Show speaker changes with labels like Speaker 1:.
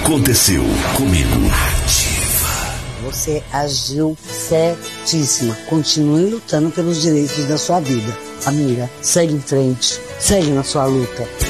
Speaker 1: Aconteceu comigo.
Speaker 2: Você agiu certíssima. Continue lutando pelos direitos da sua vida. Amiga, segue em frente. Segue na sua luta.